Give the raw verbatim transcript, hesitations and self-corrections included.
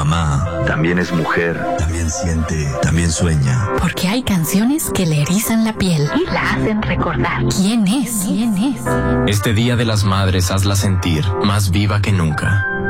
mamá también es mujer, también siente, también sueña. Porque hay canciones que le erizan la piel y la hacen recordar quién es, quién es. Este Día de las Madres hazla sentir más viva que nunca.